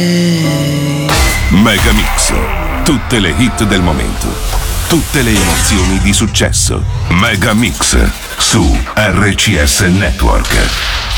Megamix, tutte le hit del momento, tutte le emozioni di successo. Megamix su RCS Network.